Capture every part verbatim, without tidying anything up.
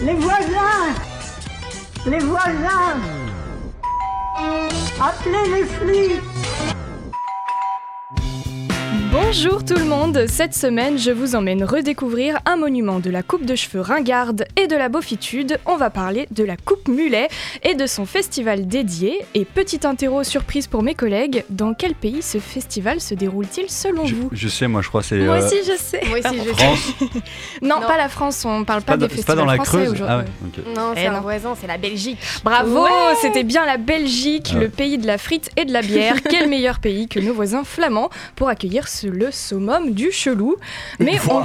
Les voisins! Les voisins! Appelez les flics! Bonjour tout le monde, cette semaine je vous emmène redécouvrir un monument de la coupe de cheveux ringarde et de la beaufitude. On va parler de la coupe mulet et de son festival dédié. Et petite interro surprise pour mes collègues, dans quel pays ce festival se déroule-t-il selon je, vous? Je sais, moi je crois que c'est... Moi euh, aussi je sais. Moi aussi je France. sais. non, Non. pas la France, on parle pas, Pas des dans- c'est festivals pas dans la français Creuse. aujourd'hui. Ah ouais, ok. Non, c'est Eh un non. voisin, c'est la Belgique. Bravo, Ouais. c'était bien la Belgique, Ah ouais. le pays de la frite et de la bière. Quel meilleur pays que nos voisins flamands pour accueillir ce, le summum du chelou. Mais on...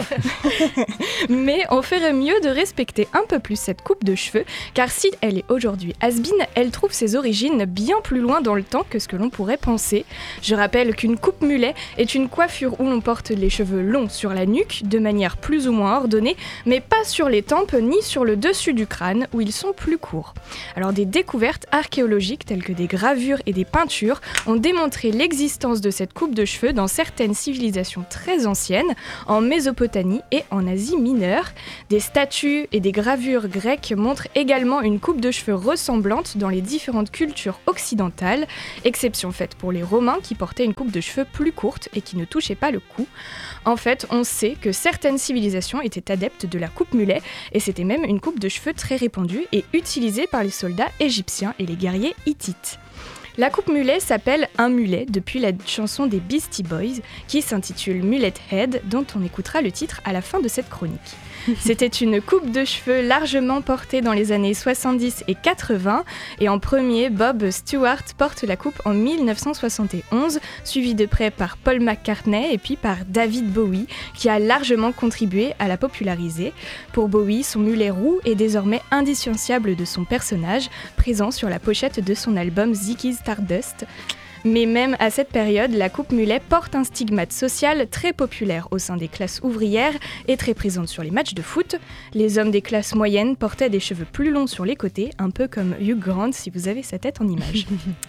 Mais on ferait mieux de respecter un peu plus cette coupe de cheveux, car si elle est aujourd'hui has-been, elle trouve ses origines bien plus loin dans le temps que ce que l'on pourrait penser. Je rappelle qu'une coupe mulet est une coiffure où l'on porte les cheveux longs sur la nuque, de manière plus ou moins ordonnée, mais pas sur les tempes ni sur le dessus du crâne, où ils sont plus courts. Alors des découvertes archéologiques telles que des gravures et des peintures ont démontré l'existence de cette coupe de cheveux dans certaines civilisations très anciennes, en Mésopotamie et en Asie mineure. Des statues et des gravures grecques montrent également une coupe de cheveux ressemblante dans les différentes cultures occidentales, exception faite pour les Romains qui portaient une coupe de cheveux plus courte et qui ne touchait pas le cou. En fait, on sait que certaines civilisations étaient adeptes de la coupe mulet et c'était même une coupe de cheveux très répandue et utilisée par les soldats égyptiens et les guerriers hittites. La coupe mulet s'appelle un mulet depuis la chanson des Beastie Boys qui s'intitule Mullet Head, dont on écoutera le titre à la fin de cette chronique. C'était une coupe de cheveux largement portée dans les années soixante-dix et quatre-vingts et en premier, Bob Stewart porte la coupe en dix-neuf cent soixante et onze, suivi de près par Paul McCartney et puis par David Bowie qui a largement contribué à la populariser. Pour Bowie, son mulet roux est désormais indissociable de son personnage, présent sur la pochette de son album Ziggy Stardust. Mais même à cette période, la coupe mulet porte un stigmate social très populaire au sein des classes ouvrières et très présente sur les matchs de foot. Les hommes des classes moyennes portaient des cheveux plus longs sur les côtés, un peu comme Hugh Grant si vous avez sa tête en image.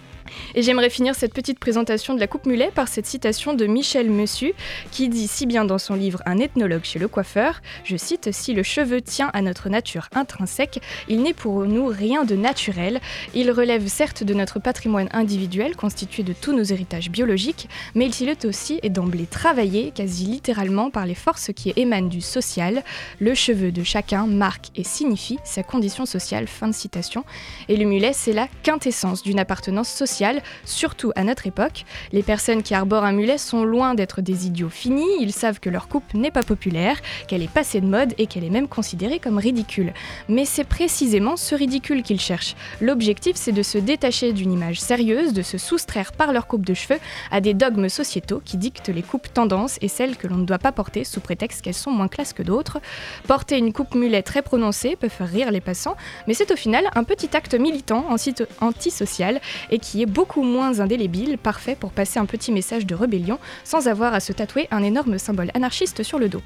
Et j'aimerais finir cette petite présentation de la coupe mulet par cette citation de Michel Meussu qui dit si bien dans son livre Un ethnologue chez le coiffeur, je cite « Si le cheveu tient à notre nature intrinsèque, il n'est pour nous rien de naturel. Il relève certes de notre patrimoine individuel constitué de tous nos héritages biologiques, mais il est aussi et d'emblée travaillé quasi littéralement par les forces qui émanent du social. Le cheveu de chacun marque et signifie sa condition sociale. » Fin de citation. Et le mulet, c'est la quintessence d'une appartenance sociale, surtout à notre époque. Les personnes qui arborent un mulet sont loin d'être des idiots finis, ils savent que leur coupe n'est pas populaire, qu'elle est passée de mode et qu'elle est même considérée comme ridicule. Mais c'est précisément ce ridicule qu'ils cherchent. L'objectif, c'est de se détacher d'une image sérieuse, de se soustraire par leur coupe de cheveux à des dogmes sociétaux qui dictent les coupes tendances et celles que l'on ne doit pas porter sous prétexte qu'elles sont moins classes que d'autres. Porter une coupe mulet très prononcée peut faire rire les passants, mais c'est au final un petit acte militant, anti- antisocial et qui est beaucoup moins indélébile, parfait pour passer un petit message de rébellion sans avoir à se tatouer un énorme symbole anarchiste sur le dos.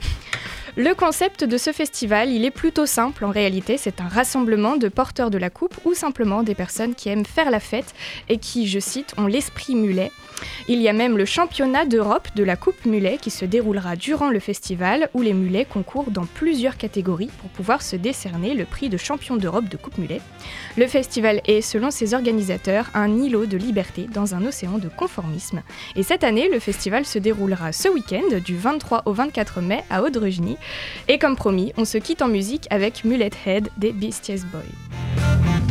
Le concept de ce festival, il est plutôt simple en réalité, c'est un rassemblement de porteurs de la coupe ou simplement des personnes qui aiment faire la fête et qui, je cite, ont l'esprit mulet. Il y a même le championnat d'Europe de la coupe mulet qui se déroulera durant le festival où les mulets concourent dans plusieurs catégories pour pouvoir se décerner le prix de champion d'Europe de coupe mulet. Le festival est, selon ses organisateurs, un îlot de liberté dans un océan de conformisme. Et cette année, le festival se déroulera ce week-end du vingt-trois au vingt-quatre mai à Audregny. Et comme promis, on se quitte en musique avec Mullet Head des Beastie Boys.